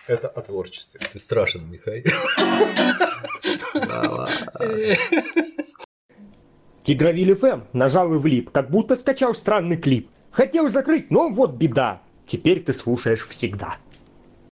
Это о творчестве. Ты страшен, Михаил. Тигровиль ФМ нажал и влип, как будто скачал странный клип. Хотел закрыть, но вот беда. Теперь ты слушаешь всегда.